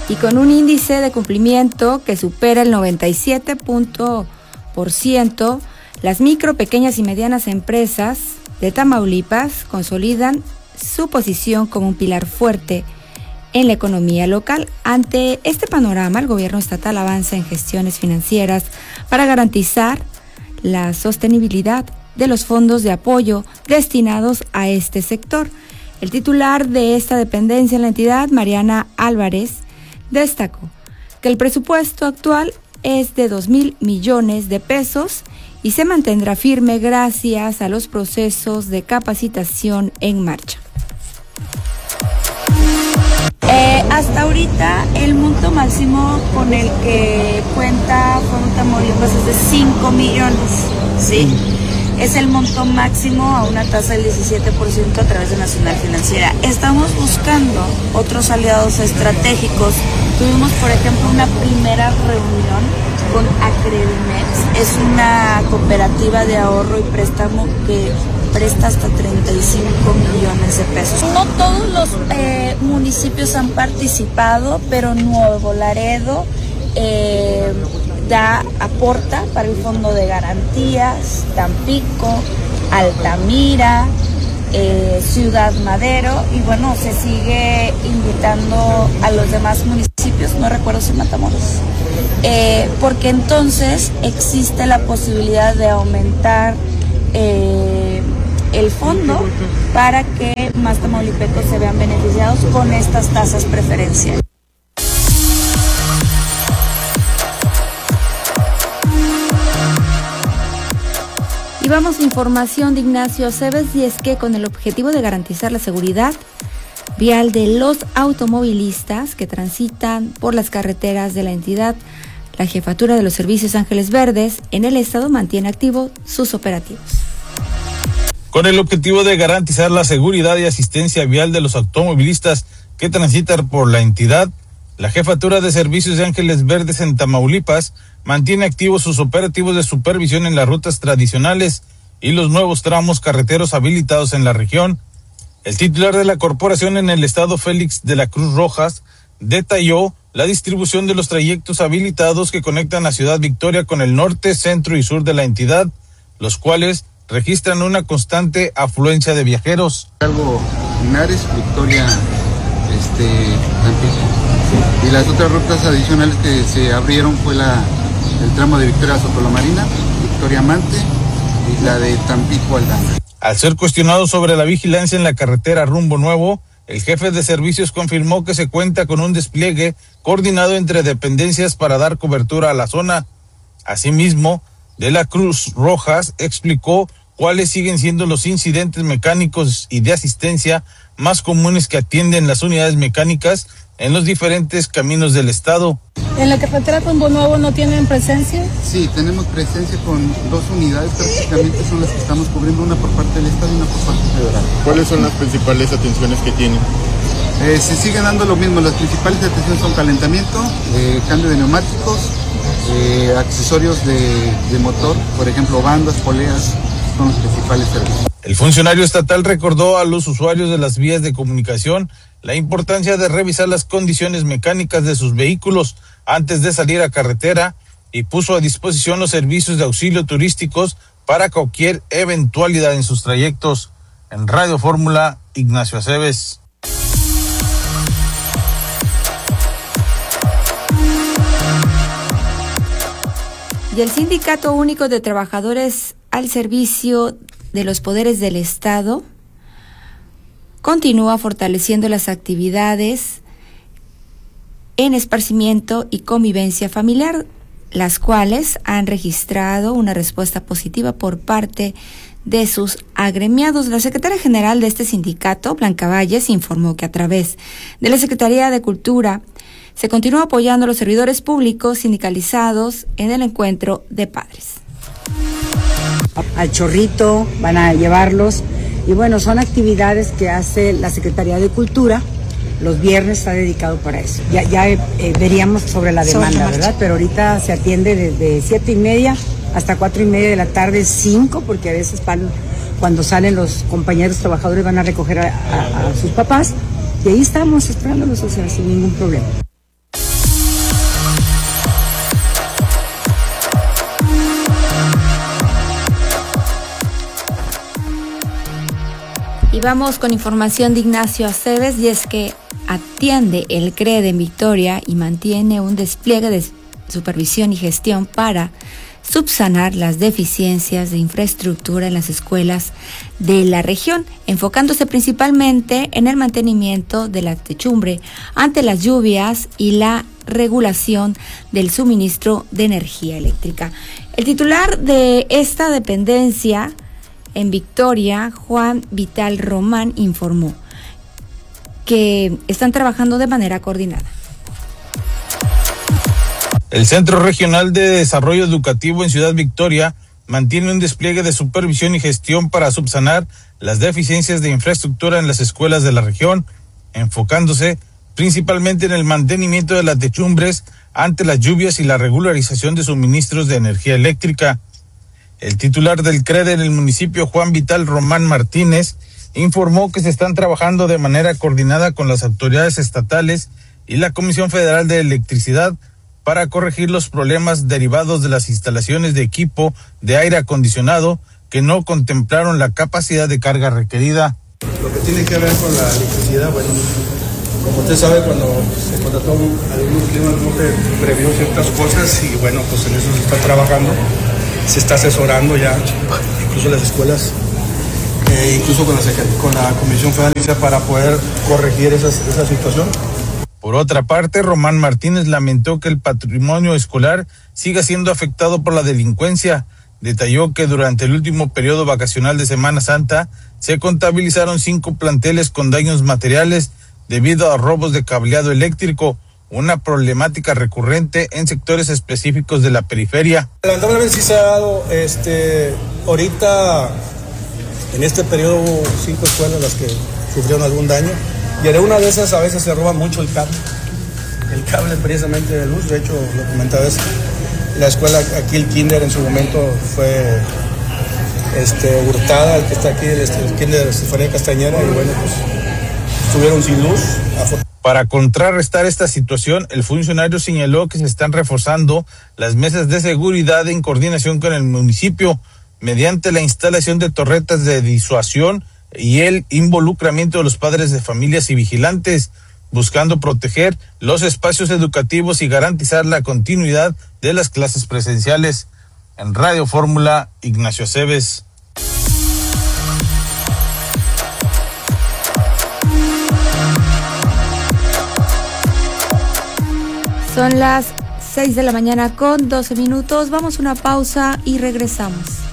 y con un índice de cumplimiento que supera el 97%, las micro, pequeñas y medianas empresas de Tamaulipas consolidan su posición como un pilar fuerte en la economía local. Ante este panorama, el gobierno estatal avanza en gestiones financieras para garantizar la sostenibilidad de los fondos de apoyo destinados a este sector. El titular de esta dependencia en la entidad, Mariana Álvarez, destacó que el presupuesto actual es de 2,000 millones de pesos y se mantendrá firme gracias a los procesos de capacitación en marcha. Hasta ahorita el monto máximo con el que cuenta Fondo Tamaulipas es de 5 millones, ¿sí? Es el monto máximo a una tasa del 17% a través de Nacional Financiera. Estamos buscando otros aliados estratégicos. Tuvimos, por ejemplo, una primera reunión con Acredimex. Es una cooperativa de ahorro y préstamo que presta hasta 35 millones de pesos. No todos los municipios han participado, pero Nuevo Laredo aporta para el fondo de garantías, Tampico, Altamira, Ciudad Madero, y bueno, se sigue invitando a los demás municipios, no recuerdo si Matamoros, porque entonces existe la posibilidad de aumentar el fondo para que más tamaulipecos se vean beneficiados con estas tasas preferenciales. Y vamos a información de Ignacio Aceves, y es que con el objetivo de garantizar la seguridad vial de los automovilistas que transitan por las carreteras de la entidad, la Jefatura de los Servicios Ángeles Verdes en el estado mantiene activos sus operativos. Con el objetivo de garantizar la seguridad y asistencia vial de los automovilistas que transitan por la entidad, la Jefatura de Servicios de Ángeles Verdes en Tamaulipas mantiene activos sus operativos de supervisión en las rutas tradicionales y los nuevos tramos carreteros habilitados en la región. El titular de la corporación en el estado, Félix de la Cruz Rojas, detalló la distribución de los trayectos habilitados que conectan a Ciudad Victoria con el norte, centro y sur de la entidad, los cuales registran una constante afluencia de viajeros. Algo Linares, Victoria, Tampico. Y las otras rutas adicionales que se abrieron fue el tramo de Victoria a Sotolamarina, Victoria Mante y la de Tampico Aldama. Al ser cuestionado sobre la vigilancia en la carretera Rumbo Nuevo, el jefe de servicios confirmó que se cuenta con un despliegue coordinado entre dependencias para dar cobertura a la zona. Asimismo, de la Cruz Rojas explicó cuáles siguen siendo los incidentes mecánicos y de asistencia más comunes que atienden las unidades mecánicas en los diferentes caminos del estado. ¿En la carretera Rumbo Nuevo no tienen presencia? Sí, tenemos presencia con 2 unidades, prácticamente son las que estamos cubriendo, una por parte del estado y una por parte federal. ¿Cuáles son las principales atenciones que tienen? Se sigue dando lo mismo, las principales atenciones son calentamiento, cambio de neumáticos, accesorios de motor, por ejemplo bandas, poleas, son los principales servicios. El funcionario estatal recordó a los usuarios de las vías de comunicación la importancia de revisar las condiciones mecánicas de sus vehículos antes de salir a carretera y puso a disposición los servicios de auxilio turísticos para cualquier eventualidad en sus trayectos. En Radio Fórmula, Ignacio Aceves. Y el Sindicato Único de Trabajadores al Servicio de los Poderes del Estado continúa fortaleciendo las actividades en esparcimiento y convivencia familiar, las cuales han registrado una respuesta positiva por parte de sus agremiados. La secretaria general de este sindicato, Blanca Valles, informó que a través de la Secretaría de Cultura se continúa apoyando a los servidores públicos sindicalizados en el encuentro de padres. Al Chorrito van a llevarlos, y bueno, son actividades que hace la Secretaría de Cultura. Los viernes está dedicado para eso. Ya veríamos sobre la demanda, ¿verdad? Pero ahorita se atiende desde 7:30 hasta 4:30 de la tarde, 5, porque a veces cuando salen los compañeros trabajadores van a recoger a sus papás, y ahí estamos esperándolos, o sea, sin ningún problema. Y vamos con información de Ignacio Aceves, y es que atiende el CRED en Victoria y mantiene un despliegue de supervisión y gestión para subsanar las deficiencias de infraestructura en las escuelas de la región, enfocándose principalmente en el mantenimiento de la techumbre ante las lluvias y la regulación del suministro de energía eléctrica. El titular de esta dependencia en Victoria, Juan Vital Román, informó que están trabajando de manera coordinada. El Centro Regional de Desarrollo Educativo en Ciudad Victoria mantiene un despliegue de supervisión y gestión para subsanar las deficiencias de infraestructura en las escuelas de la región, enfocándose principalmente en el mantenimiento de las techumbres ante las lluvias y la regularización de suministros de energía eléctrica. El titular del CRED en el municipio, Juan Vital Román Martínez, informó que se están trabajando de manera coordinada con las autoridades estatales y la Comisión Federal de Electricidad para corregir los problemas derivados de las instalaciones de equipo de aire acondicionado que no contemplaron la capacidad de carga requerida. Lo que tiene que ver con la electricidad, bueno, como usted sabe, cuando se contrató algún clima no se previó ciertas cosas y bueno, pues en eso se está trabajando, se está asesorando ya, incluso las escuelas, incluso con la Comisión Federal para poder corregir esa situación. Por otra parte, Román Martínez lamentó que el patrimonio escolar siga siendo afectado por la delincuencia. Detalló que durante el último periodo vacacional de Semana Santa se contabilizaron 5 planteles con daños materiales debido a robos de cableado eléctrico, una problemática recurrente en sectores específicos de la periferia. Lamentablemente sí se ha dado, ahorita en este periodo hubo 5 escuelas las que sufrieron algún daño. Y en una de esas a veces se roba mucho el cable precisamente de luz. De hecho, lo comentaba, es la escuela aquí, el kinder en su momento fue hurtada, el que está aquí, el kinder Estefanía Castañera, y bueno, pues estuvieron sin luz. Para contrarrestar esta situación, el funcionario señaló que se están reforzando las mesas de seguridad en coordinación con el municipio mediante la instalación de torretas de disuasión y el involucramiento de los padres de familias y vigilantes, buscando proteger los espacios educativos y garantizar la continuidad de las clases presenciales. En Radio Fórmula, Ignacio Aceves. Son las 6 de la mañana con 12 minutos. Vamos a una pausa y regresamos.